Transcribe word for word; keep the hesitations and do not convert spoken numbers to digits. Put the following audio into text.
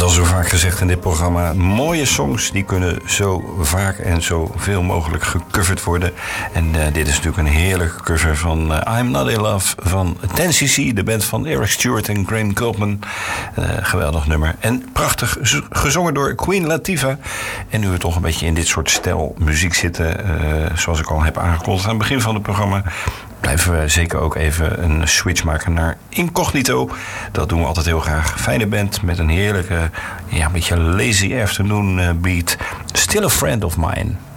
Zoals zo vaak gezegd in dit programma, mooie songs die kunnen zo vaak en zo veel mogelijk gecoverd worden. En uh, dit is natuurlijk een heerlijke cover van uh, I'm Not In Love van ten C C, de band van Eric Stewart en Graham Copeland. Uh, geweldig nummer. En prachtig gezongen door Queen Latifah. En nu we toch een beetje in dit soort stijl muziek zitten, uh, zoals ik al heb aangekondigd aan het begin van het programma, blijven we zeker ook even een switch maken naar Incognito. Dat doen we altijd heel graag. Fijne band met een heerlijke, ja, een beetje lazy afternoon beat. Still a Friend of Mine.